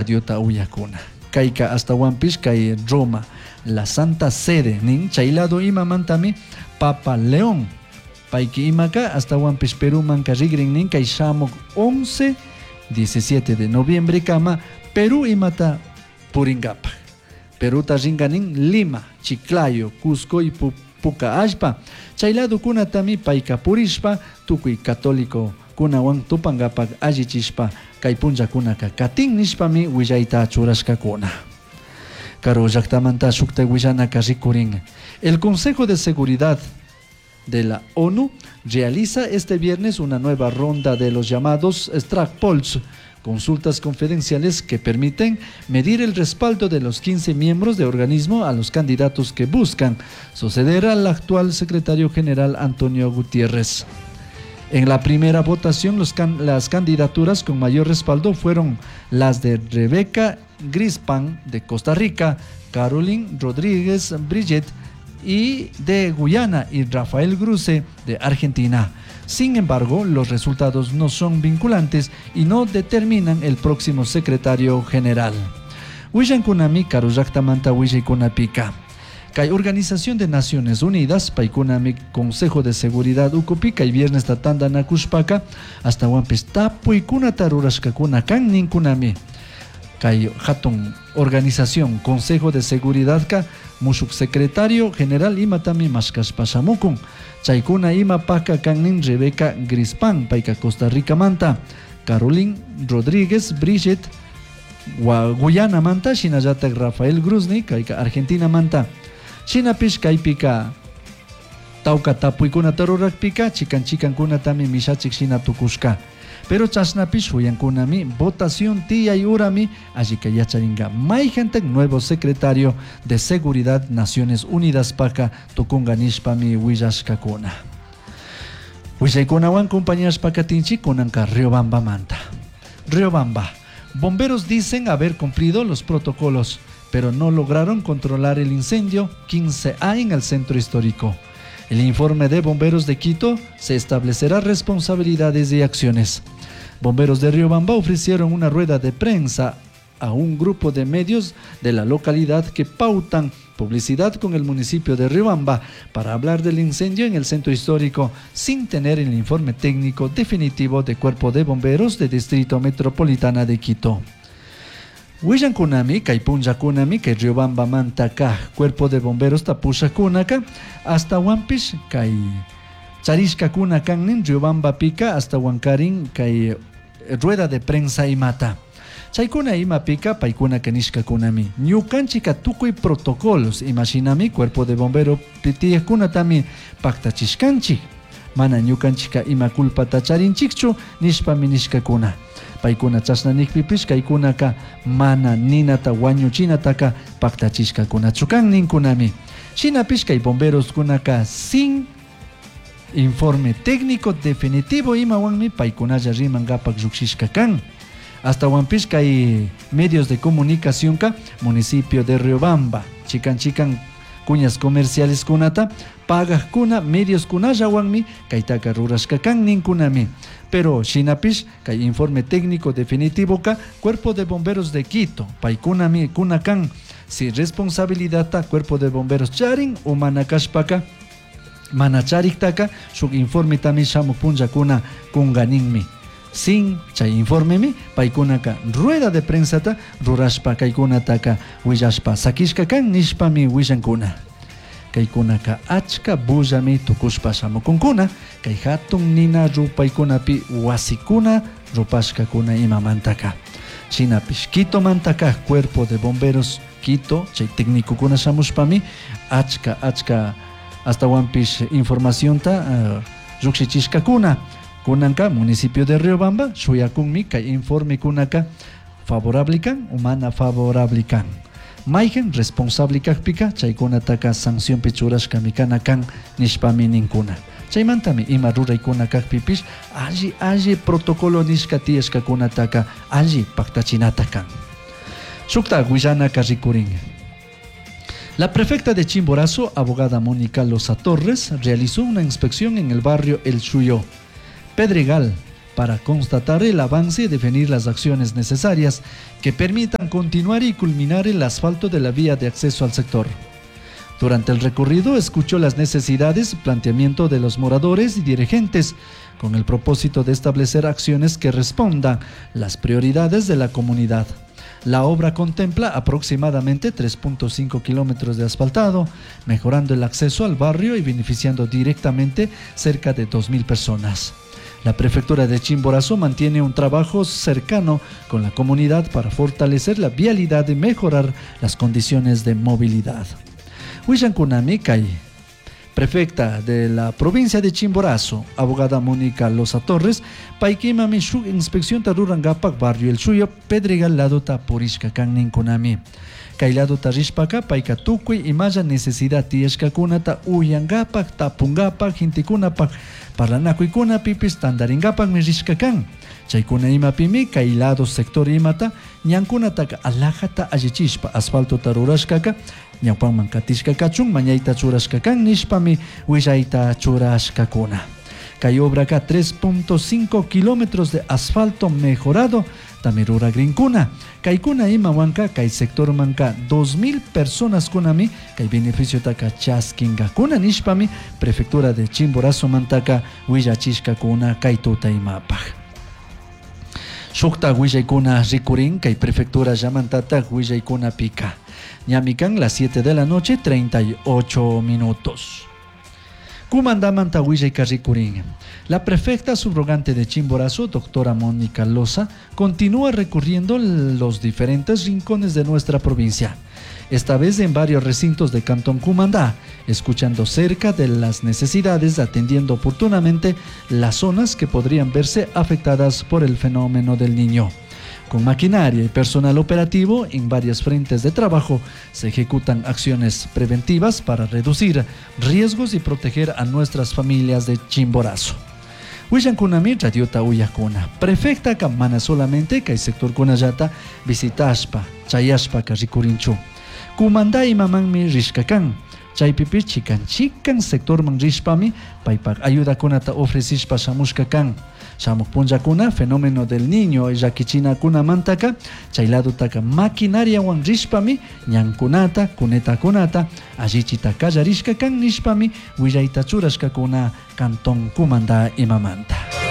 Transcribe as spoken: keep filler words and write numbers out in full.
radiota uyakuna. Kaika hasta Wampish, Kai Roma, la Santa Sede, nin chailado ima mantami, Papa León. Paiki imaka hasta Wampish Perú manka rigrin nin Kai Shamok once, diecisiete de noviembre kama, Perú imata Puringapa. Perú taringanin Lima, Chiclayo, Cusco y Puca Ashpa. Chailado kuna tami Paika Purishpa, Tukui Católico kuna wan tupangapak allichishpa kay punlla kunaka katin nishpami willayta churashkakuna. Karo llaktamanta shukta willanaka rikurin. El Consejo de Seguridad de la ONU realiza este viernes una nueva ronda de los llamados Strack Polls, consultas confidenciales que permiten medir el respaldo de los quince miembros de organismo a los candidatos que buscan suceder al actual secretario general Antonio Gutiérrez. En la primera votación, los can las candidaturas con mayor respaldo fueron las de Rebeca Grispan de Costa Rica, Caroline Rodríguez Brillet y de Guyana y Rafael Gruce de Argentina. Sin embargo, los resultados no son vinculantes y no determinan el próximo secretario general. Wishan kunami karuyaktamanta wishay kunapika. Kay Organización de Naciones Unidas, paikunami Consejo de Seguridad Ukupika y viernes tatanda nakushpaka, hasta wampis tapuy kuna tarurashkakuna kan ninkunami. Kay hatun Organización Consejo de Seguridad ka mushuk secretario general imatami mashkashpashamukun. Chaykuna ima paka kan nin Rebeca Grispan, paika Costa Rica manta, Caroline Rodríguez Brillet, Guyana manta, shinayatak Rafael Gruzny, kaika Argentina manta. Shinapish kaypika tauka tapuykuna tarurakpika chikan chikan kuna tami mishachik shina tukushka. Pero chasnapish huyankunami votación tiyay urami allika yacharinga mayjantak nuevo secretario de Seguridad Naciones Unidas paka tukunganishpami willashkakuna. Willaykunawan compañíashpaka tinchi kunanka Riobamba manta. Riobamba. Bomberos dicen haber cumplido los protocolos, pero no lograron controlar el incendio quince A en el centro histórico. El informe de Bomberos de Quito se establecerá responsabilidades y acciones. Bomberos de Riobamba ofrecieron una rueda de prensa a un grupo de medios de la localidad que pautan publicidad con el municipio de Riobamba para hablar del incendio en el centro histórico sin tener el informe técnico definitivo del Cuerpo de Bomberos del Distrito Metropolitana de Quito. Huillan kunami, kay punja kunami, kay Riobamba mantaka, Cuerpo de Bomberos tapusha kunaka, hasta Wampish, kay charishka kunakan nin Riobamba pika, hasta Huancarín, kay rueda de prensa y mata. Chaykuna ima pika, paykuna kanishka kunami. Ñukanchika tukuy protocolos, imaginami, Cuerpo de Bombero pitiya kunatami paktachishkanchik. Mana ñukanchika ima culpata charinchikchu, nishpami nishka kuna. Paykuna chasnanikpipish kaykunaka mana ninata wañuchinataka paktachishkakuna chukan ninkunami. Shinapish kay bomberos kunaka sin informe técnico definitivo imawanmi paykunalla rimangapak llukshishkakan. Hasta wampish kay medios de comunicación ka municipio de Riobamba chikan chikan cuñas comerciales kunata pagas kuna medios kunalla wanmi kaytaka rurashkakan ninkunami. Pero shinapish kay informe técnico definitivo ka Cuerpo de Bomberos de Quito paykunami kunakan si responsabilidad ta Cuerpo de Bomberos charin o manakashpaka manachariktaka shuk informe tami shamuk punja kuna kunganinmi. Sin chay informe mi paykunaka rueda de prensa ta rurashpa kaykunataka willashpa sakishkakan nishpami willankuna. Kaykunaka achka bullami tukushpa shamukunkuna kay hatun nina rupaykunapi wasikuna rupashkakuna imamantaka. Shinapish Quito mantaka Cuerpo de Bomberos Quito chay técnicokuna shamushpami achka achka hasta wampish información ta uh, llukshichishkakuna. Kunanka municipio de Riobamba shuyakunmi kay informe kunaka favorable kan humana favorable kan. Maygen responsable kakpika chaykunataka sanción pichurashkami kanakan nishpami ninkuna. Chaymantami ima ruraykuna kakpipish alli alli protocolo nishka tiyashkakunataka alli paktachinatakan. Shukta Guyanaka rikurin. La prefecta de Chimborazo, abogada Mónica Loza Torres, realizó una inspección en el barrio El Chuyo, Pedregal, para constatar el avance y definir las acciones necesarias que permitan continuar y culminar el asfalto de la vía de acceso al sector. Durante el recorrido escuchó las necesidades y planteamiento de los moradores y dirigentes con el propósito de establecer acciones que respondan las prioridades de la comunidad. La obra contempla aproximadamente tres punto cinco kilómetros de asfaltado, mejorando el acceso al barrio y beneficiando directamente cerca de dos mil personas. La prefectura de Chimborazo mantiene un trabajo cercano con la comunidad para fortalecer la vialidad y mejorar las condiciones de movilidad. Huillankunami Kay, prefecta de la provincia de Chimborazo, abogada Mónica Loza Torres, Paikimami Shuk Inspección Tarurangapak Barrio El Suyo, Pedregal lado ta Purishka Kanninkunami. Kay lado ta Rishpaka, Paika Tukui, Imaya necesidad Tieshka Kunata, Uyangapak, Tapungapak, Hintikunapak, Parlanakuikuna Pipis, Tandaringapak, Mirishkakan. Chaykuna imapimi, kay lado sector imata, ñankunataka alajata allichishpa, asfalto tarurashkaka, ñawpan mankatishkakachun, mañayta churashkakan, nishpami, willayta churashkakuna. Kay obraka tres punto cinco kilómetros de asfalto mejorado, tamirura grinkuna. Kaykuna imawanka, kay sector manka dos mil personas kunami, kay beneficio taka chaskingakuna, nishpami, prefectura de Chimborazo mantaka, willachishkakuna, kay tuta imapaj. Shukta Huillaykuna Rikurin, kay prefectura Yamantata Huillaykuna Pica. Ñamikan las siete de la noche, treinta y ocho minutos. Kumandamanta Huillayka Rikurin. La prefecta subrogante de Chimborazo, doctora Mónica Loza, continúa recorriendo los diferentes rincones de nuestra provincia. Esta vez en varios recintos de Cantón Cumandá, escuchando cerca de las necesidades, atendiendo oportunamente las zonas que podrían verse afectadas por el fenómeno del Niño. Con maquinaria y personal operativo en varios frentes de trabajo, se ejecutan acciones preventivas para reducir riesgos y proteger a nuestras familias de Chimborazo. Huillankunami radiota Uyakuna. Prefecta Kamana solamente que el sector Kunayata visitashpa, chayashpa Karikurinchu. Kumanda imamanmi rishkakan, chaypipi chikan chikan sector man rishpami, paypak ayuda kunata ofrecishpa shamushkakan. Shamuk punjakuna, fenómeno del Niño, yakichina kuna mantaka, chaylado taka maquinaria wan rishpami, ñankunata, kuneta kunata, allichita kallarishkakan nishpami, willayta churashkakuna, Cantón Kumanda imamanta.